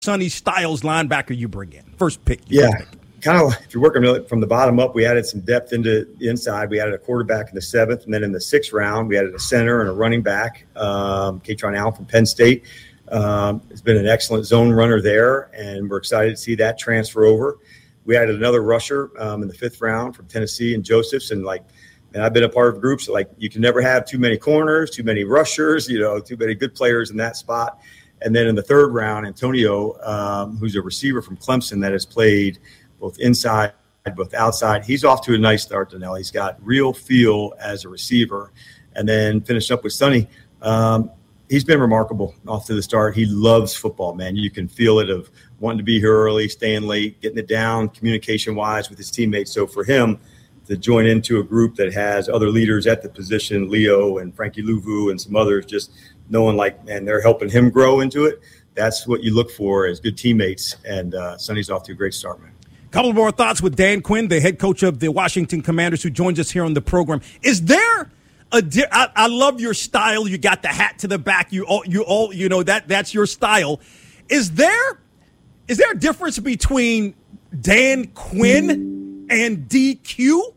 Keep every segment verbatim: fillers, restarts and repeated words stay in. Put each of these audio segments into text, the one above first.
Sonny Styles linebacker you bring in? First pick. Yeah, first pick. kind of if you're working from the bottom up, we added some depth into the inside. We added a quarterback in the seventh, and then in the sixth round, we added a center and a running back, um, Katron Allen from Penn State. Um, it's been an excellent zone runner there, and we're excited to see that transfer over. We added another rusher um, in the fifth round from Tennessee and Josephs, and like, and I've been a part of groups like you can never have too many corners, too many rushers, you know, too many good players in that spot. And then in the third round, Antonio, um, who's a receiver from Clemson that has played both inside, both outside. He's off to a nice start, Donnell. He's got real feel as a receiver. And then finished up with Sonny. Um, he's been remarkable off to the start. He loves football, man. You can feel it of wanting to be here early, staying late, getting it down communication-wise with his teammates. So for him to join into a group that has other leaders at the position, Leo and Frankie Louvu and some others, just knowing like, man, they're helping him grow into it. That's what you look for as good teammates. And uh, Sonny's off to a great start, man. Couple more thoughts with Dan Quinn, the head coach of the Washington Commanders, who joins us here on the program. Is there a di- I, I love your style. You got the hat to the back. You all, you all, you know that that's your style. Is there is there a difference between Dan Quinn and D Q?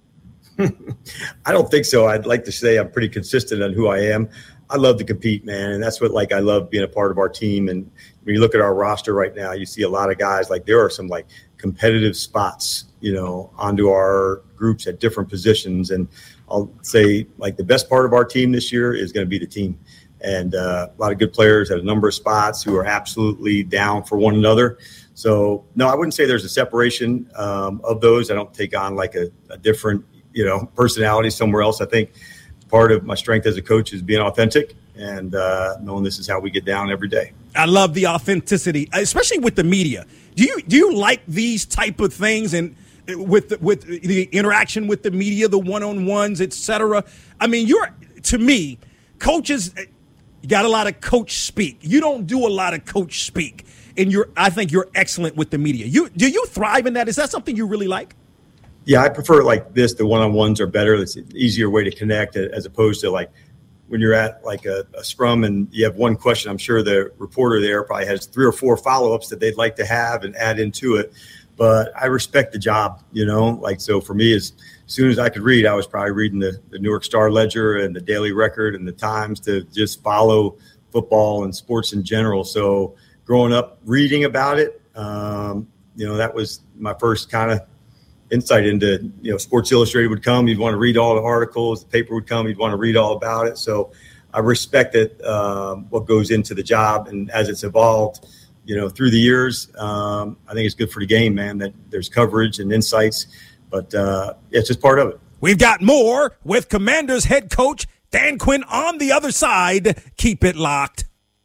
I don't think so. I'd like to say I'm pretty consistent on who I am. I love to compete, man, and that's what like I love being a part of our team. And when you look at our roster right now, you see a lot of guys like there are some like competitive spots, you know, onto our groups at different positions. And I'll say like the best part of our team this year is going to be the team, and uh, a lot of good players at a number of spots who are absolutely down for one another. So no, I wouldn't say there's a separation um, of those. I don't take on like a, a different, you know, personality somewhere else. I think part of my strength as a coach is being authentic and uh, knowing this is how we get down every day. I love the authenticity, especially with the media. Do you do you like these type of things and with the, with the interaction with the media, the one-on-ones, et cetera? I mean, you're to me, coaches you got a lot of coach speak. You don't do a lot of coach speak, and you're I think you're excellent with the media. You do you thrive in that? Is that something you really like? Yeah, I prefer like this. The one-on-ones are better. It's an easier way to connect as opposed to like when you're at like a, a scrum and you have one question. I'm sure the reporter there probably has three or four follow-ups that they'd like to have and add into it. But I respect the job, you know, like so for me, as soon as I could read, I was probably reading the, the Newark Star Ledger and the Daily Record and the Times to just follow football and sports in general. So growing up reading about it, um, you know, that was my first kind of insight into, you know, Sports Illustrated would come. You'd want to read all the articles. The paper would come. You'd want to read all about it. So I respect it, um, what goes into the job. And as it's evolved, you know, through the years, um, I think it's good for the game, man, that there's coverage and insights. But uh, yeah, it's just part of it. We've got more with Commanders head coach Dan Quinn on the other side. Keep it locked.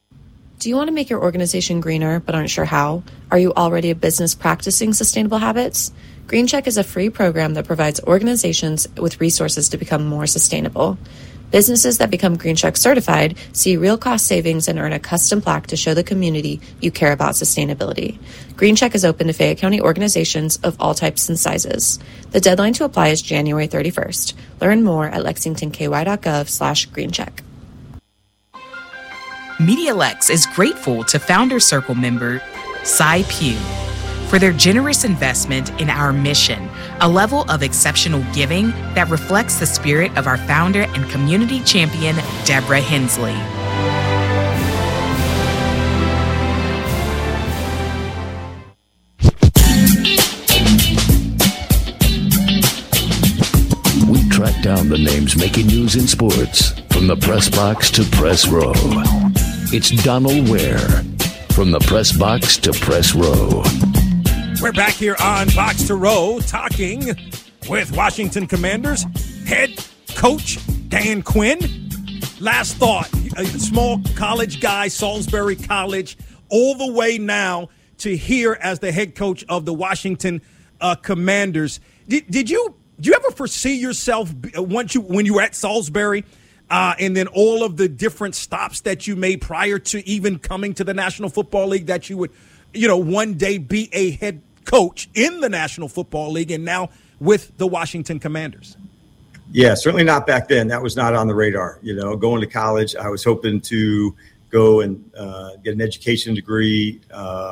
Do you want to make your organization greener but aren't sure how? Are you already a business practicing sustainable habits? GreenCheck is a free program that provides organizations with resources to become more sustainable. Businesses that become GreenCheck certified see real cost savings and earn a custom plaque to show the community you care about sustainability. GreenCheck is open to Fayette County organizations of all types and sizes. The deadline to apply is January thirty-first. Learn more at lexingtonky.gov slash greencheck. MediaLex is grateful to Founder Circle member Cy Pugh for their generous investment in our mission, a level of exceptional giving that reflects the spirit of our founder and community champion, Deborah Hensley. We track down the names making news in sports, from the press box to press row. It's Donald Ware, from the press box to press row. We're back here on Box to Row talking with Washington Commanders head coach Dan Quinn. Last thought, a small college guy, Salisbury College, all the way now to here as the head coach of the Washington uh, Commanders. Did, did you did you ever foresee yourself once you when you were at Salisbury uh, and then all of the different stops that you made prior to even coming to the National Football League that you would, you know, one day be a head coach in the National Football League and now with the Washington Commanders? Yeah, certainly not back then. That was not on the radar. You know, going to college, I was hoping to go and uh, get an education degree. Uh,